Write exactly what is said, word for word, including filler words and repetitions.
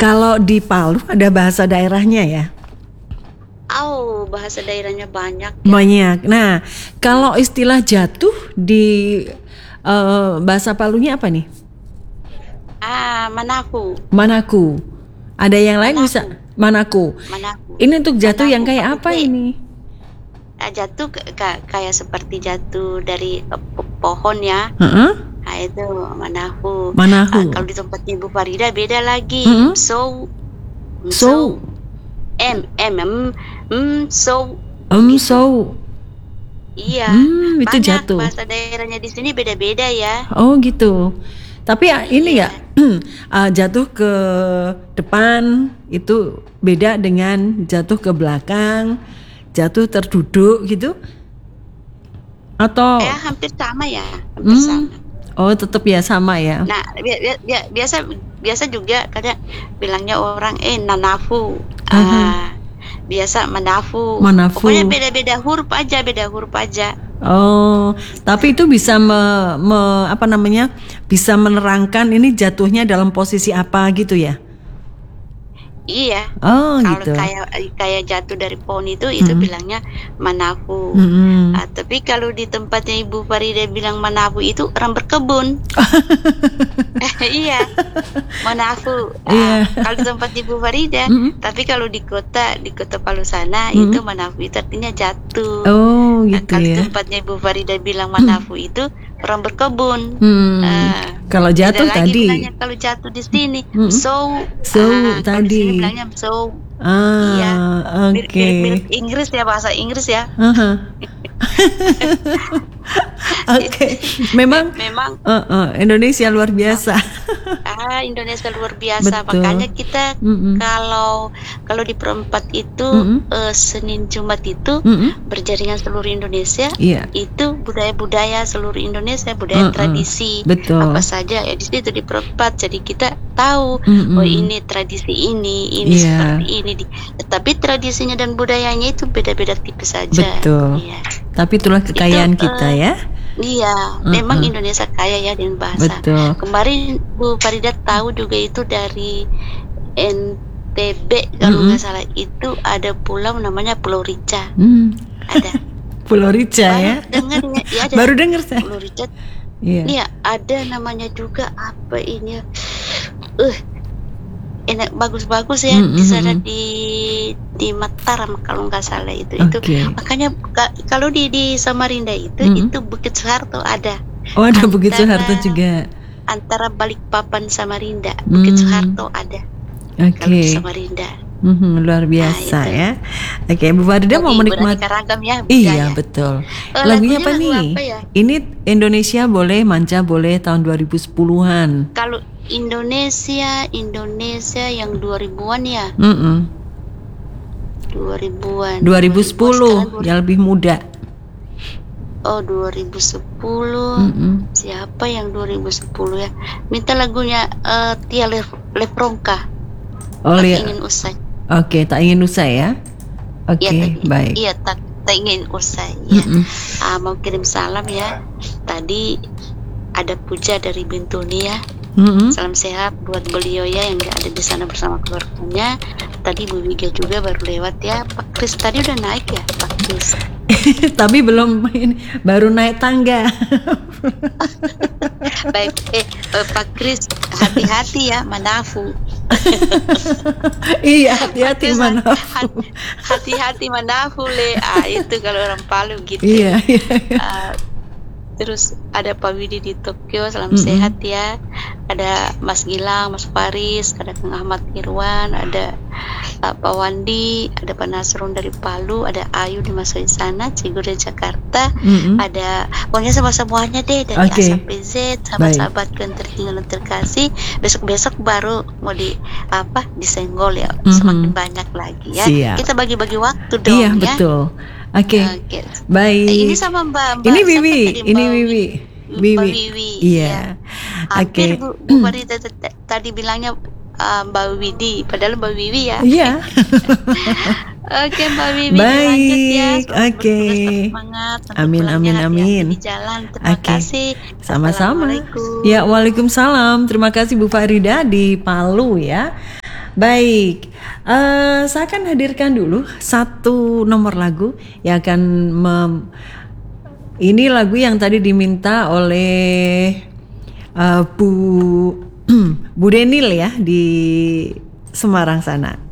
Kalau di Palu ada bahasa daerahnya ya? Oh, bahasa daerahnya banyak. Ya. Banyak. Nah, kalau istilah jatuh di uh, bahasa Palunya apa nih? Ah, manaku. Manaku. Ada yang lain Manaku. bisa? Manaku. Manaku. Ini untuk jatuh Manaku, yang kayak pakai apa T. ini? Ah, jatuh k- k- kayak seperti jatuh dari eh, po- pohon ya. Heeh. Nah, itu manahu. Manahu. Ah, kalau di tempatnya Ibu Farida beda lagi. Mm-mm. So, So. M M M mm, so. Um, Gitu. so. Iya. Hmm, itu Banyak jatuh. bahasa daerahnya di sini beda-beda ya. Oh gitu. Tapi ya, ini Iya. ya uh, jatuh ke depan itu beda dengan jatuh ke belakang, jatuh terduduk gitu? Atau Ya hampir sama ya, hampir hmm, sama. oh tetap ya sama ya? Nah, bi- bi- bi- biasa biasa juga kadang bilangnya orang eh nanafu. Ah, biasa manafu. Manafu. Pokoknya beda-beda huruf aja, beda huruf aja. Oh, tapi itu bisa me, me- apa namanya? Bisa menerangkan ini jatuhnya dalam posisi apa gitu ya? Iya. Oh Kalau gitu. kayak kayak jatuh dari pohon itu itu Mm-mm. bilangnya manafu. Mm-mm. Ah, tapi kalau di tempatnya Ibu Farida bilang manafu itu orang berkebun. Iya, manafu. Ah, Iya. kalau di tempat Ibu Farida, Mm-mm. tapi kalau di kota di kota Palu sana Mm-mm. itu manafu itu artinya jatuh. Oh Nah, gitu kalau di ya. tempatnya Ibu Farida bilang manafu itu orang berkebun. Hmm. Ah, Kalau jatuh beda lagi tadi. bilangnya kalau jatuh di sini Mm-mm. so. So, Ah, kalau di sini tadi. bilangnya so. Ah, Iya. oke. Mirip-mirip Inggris ya, bahasa Inggris ya. Aha. Oke, memang Memang uh, uh, Indonesia luar biasa. ah Indonesia luar biasa. Betul. Makanya kita Mm-mm. kalau kalau di perempat itu Mm-mm. eh, Senin Jumat itu Mm-mm. berjaringan seluruh Indonesia. Iya, Itu budaya-budaya seluruh Indonesia, budaya Mm-mm. tradisi betul. apa saja ya di situ di perempat. Jadi kita tahu Mm-mm. oh ini tradisi ini, ini Iya. seperti ini. Di, tapi tradisinya dan budayanya itu beda-beda tipis saja. Betul. Iya. Tapi itulah kekayaan Itu, kita eh, ya. Iya, Mm-mm. memang Indonesia kaya ya dengan bahasa. Betul. Kemarin Bu Farida tahu juga itu dari N T B kalau Mm-mm. nggak salah itu ada pulau namanya Pulau Rica. Hmm. Ada. Pulau Rica Baru ya. dengar ya, ya ada. Baru dengar saya. Pulau Rica. Iya. Iya, ada namanya juga apa ini? ya? Eh, enak bagus-bagus ya Mm-mm. di sana di di Mataram kalau nggak salah itu itu. Oke. Makanya ka- kalau di di Samarinda itu Mm-mm. itu Bukit Soeharto ada. Oh, ada Bukit Antara- Soeharto juga. Antara Balikpapan Samarinda, Bukit Hmm. Soeharto ada kalau di Oke. Samarinda. Mhm, luar biasa Nah, itu. ya. Oke, Bu Farida mau Jadi menikmati. beraneka ragam ya Iya, budaya. betul. Eh, Lagunya apa lagu nih? apa ya? Ini Indonesia boleh, Manca boleh tahun dua ribu sepuluhan. Kalau Indonesia, Indonesia yang dua ribuan ya, Mm-mm. dua ribuan. dua ribu sepuluh Sekarang dua- yang lebih muda. Oh, dua ribu sepuluh. Mm-mm. Siapa yang dua ribu sepuluh ya? Minta lagunya eh, Tia Lev- Levronka. Oh, Tak lihat. ingin usai. Oke, tak ingin usai ya. Oke, Iya, tak- baik. Iya, tak, tak ingin usai. Ya. Mm-mm. Ah, mau kirim salam ya. Tadi ada puja dari Bintuni ya. Mm-mm. Salam sehat buat beliau ya yang ada di sana bersama keluarganya. Tadi Bu Wiga juga baru lewat ya. Pak Kris tadi udah naik ya, Pak Kris. Tapi belum ini, baru naik tangga. Baik, eh, eh, Pak Kris hati-hati ya, manafu. Iya, hati-hati Kris, mana. hat- Hati-hati manafu le. Ah, itu kalau orang Palu gitu. Iya, iya. iya. Ah, terus ada Pak Widi di Tokyo, salam Mm-mm. sehat ya. Ada Mas Gilang, Mas Faris, ada Kang Ahmad Irwan, ada uh, Pak Wandi, ada Pak Nasrun dari Palu, ada Ayu di Masoi sana, Cigur dari Jakarta, Mm-mm. ada pokoknya semua-semuanya deh dari Oke. A sampai Z, sahabat-sahabat yang tertinggal dan terkasih. Besok-besok baru mau di apa disenggol ya, Mhm. semakin banyak lagi ya. Siap. Kita bagi-bagi waktu dong Iya, ya. betul. Oke. Oke. Baik. Eh, ini sama Mbak, Mbak Ini siapa Wiwi, tadi, ini Mbak Wiwi. Mbak Wiwi. Wiwi, Iya. Hampir Oke. Bu, Bu Farida t- t- tadi bilangnya uh, Mbak Widi, padahal Mbak Wiwi ya. Iya. Oke Mbak Wiwi, Baik, dilanjut ya. Semoga oke. bertugas tetap semangat. Untuk Amin, pulangnya amin, hati-hati amin. Di jalan. Terima Oke. kasih. Sama-sama. Assalamualaikum. Ya, waalaikumsalam. Terima kasih Bu Farida di Palu ya. Baik, eh, saya akan hadirkan dulu satu nomor lagu yang akan mem- ini lagu yang tadi diminta oleh eh, Bu Bu Denil ya di Semarang sana.